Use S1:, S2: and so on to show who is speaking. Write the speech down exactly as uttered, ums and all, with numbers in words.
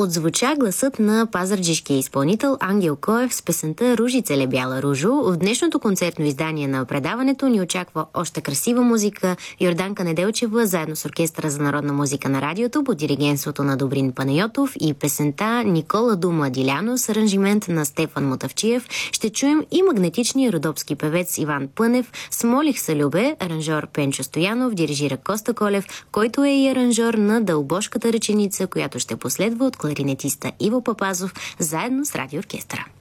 S1: Отзвуча гласът на пазарджишкия изпълнител Ангел Коев с песента "Ружице бяла ружо". В днешното концертно издание на предаването ни очаква още красива музика. Йорданка Неделчева заедно с Оркестъра за народна музика на радиото под диригентството на Добрин Панайотов и песента "Никола Дума Диляно" с аранжимент на Стефан Мотавчиев. Ще чуем и магнетичния родопски певец Иван Пънев с "Молих се любе", аранжор Пенчо Стоянов, дирижира Коста Колев, който е и аранжор на "Дълбошката реченица", която ще последва от кларинетиста Иво Папазов заедно с радиооркестъра.